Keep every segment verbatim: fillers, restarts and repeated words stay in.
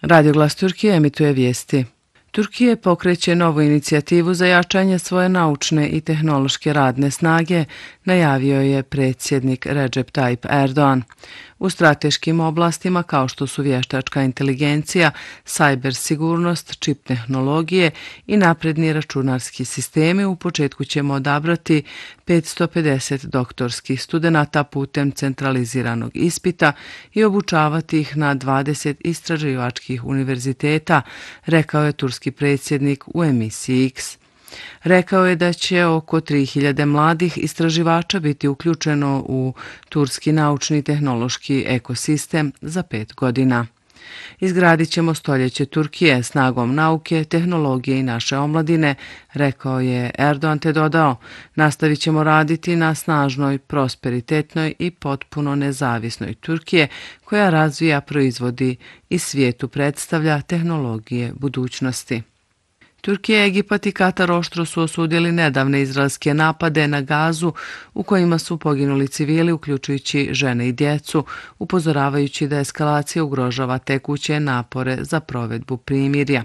Radio Glas Turkije emituje vijesti. Turkije pokreće novu inicijativu za jačanje svoje naučne i tehnološke radne snage, najavio je predsjednik Recep Tayyip Erdoğan. U strateškim oblastima kao što su vještačka inteligencija, sajber sigurnost, čip tehnologije i napredni računarski sistemi, u početku ćemo odabrati petsto pedeset doktorskih studenata putem centraliziranog ispita i obučavati ih na dvadeset istraživačkih univerziteta, rekao je turski predsjednik u emisiji X. Rekao je da će oko tri hiljade mladih istraživača biti uključeno u turski naučni i tehnološki ekosistem za pet godina. Izgradit ćemo stoljeće Turkije snagom nauke, tehnologije i naše omladine, rekao je Erdoğan te dodao, nastavit ćemo raditi na snažnoj, prosperitetnoj i potpuno nezavisnoj Turkije koja razvija, proizvodi i svijetu predstavlja tehnologije budućnosti. Turkija, Egipat i Katar oštro su osudili nedavne izraelske napade na Gazu u kojima su poginuli civili, uključujući žene i djecu, upozoravajući da eskalacija ugrožava tekuće napore za provedbu primirja.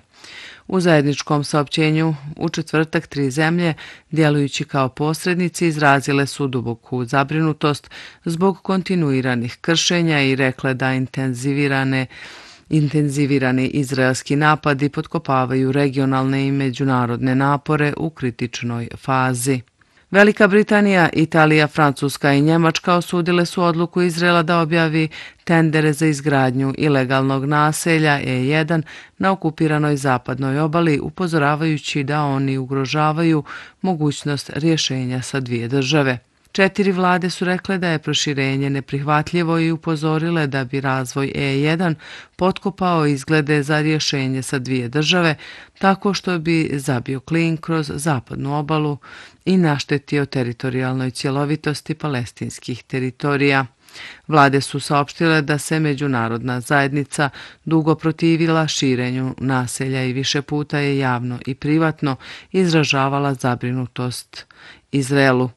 U zajedničkom saopćenju u četvrtak tri zemlje, djelujući kao posrednici, izrazile su duboku zabrinutost zbog kontinuiranih kršenja i rekle da intenzivirane Intenzivirani izraelski napadi potkopavaju regionalne i međunarodne napore u kritičnoj fazi. Velika Britanija, Italija, Francuska i Njemačka osudile su odluku Izraela da objavi tendere za izgradnju ilegalnog naselja E jedan na okupiranoj zapadnoj obali, upozoravajući da oni ugrožavaju mogućnost rješenja sa dvije države. Četiri vlade su rekle da je proširenje neprihvatljivo i upozorile da bi razvoj E jedan potkopao izglede za rješenje sa dvije države, tako što bi zabio klin kroz zapadnu obalu i naštetio teritorijalnoj cjelovitosti palestinskih teritorija. Vlade su saopštile da se međunarodna zajednica dugo protivila širenju naselja i više puta je javno i privatno izražavala zabrinutost Izraelu.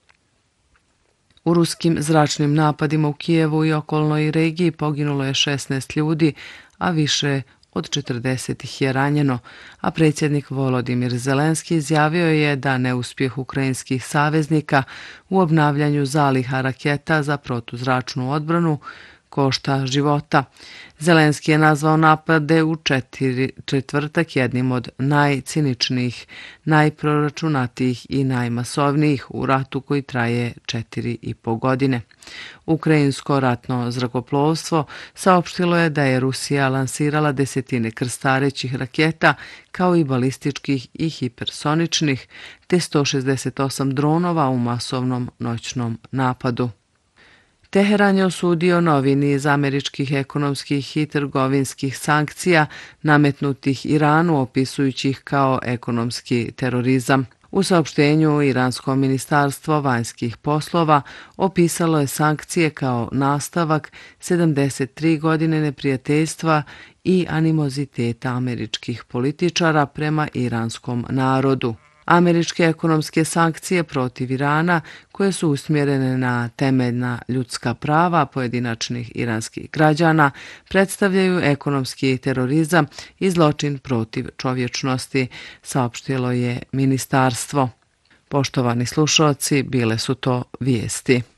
U ruskim zračnim napadima u Kijevu i okolnoj regiji poginulo je šesnaest ljudi, a više od četrdeset ih je ranjeno, a predsjednik Volodimir Zelenski izjavio je da neuspjeh ukrajinskih saveznika u obnavljanju zaliha raketa za protuzračnu odbranu košta života. Zelenski je nazvao napade u četiri, četvrtak jednim od najciničnijih, najproračunatijih i najmasovnijih u ratu koji traje četiri i po godine. Ukrajinsko ratno zrakoplovstvo saopštilo je da je Rusija lansirala desetine krstarećih raketa kao i balističkih i hipersoničnih te sto šezdeset osam dronova u masovnom noćnom napadu. Teheran je osudio novi niz američkih ekonomskih i trgovinskih sankcija nametnutih Iranu, opisujući ih kao ekonomski terorizam. U saopštenju Iransko ministarstvo vanjskih poslova opisalo je sankcije kao nastavak sedamdeset tri godine neprijateljstva i animoziteta američkih političara prema iranskom narodu. Američke ekonomske sankcije protiv Irana, koje su usmjerene na temeljna ljudska prava pojedinačnih iranskih građana, predstavljaju ekonomski terorizam i zločin protiv čovječnosti, saopštilo je ministarstvo. Poštovani slušalci, bile su to vijesti.